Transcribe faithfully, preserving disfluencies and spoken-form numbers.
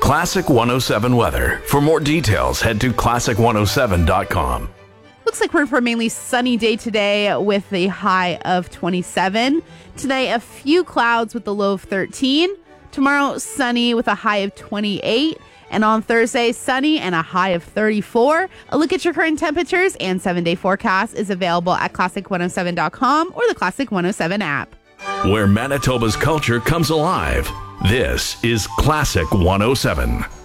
Classic one oh seven weather. For more details, head to classic one oh seven dot com. Looks like we're for a mainly sunny day today with a high of twenty-seven. Tonight, a few clouds with a low of thirteen. Tomorrow, sunny with a high of twenty-eight. And on Thursday, sunny and a high of thirty-four. A look at your current temperatures and seven-day forecast is available at classic one oh seven dot com or the Classic one oh seven app. Where Manitoba's culture comes alive. This is Classic one oh seven.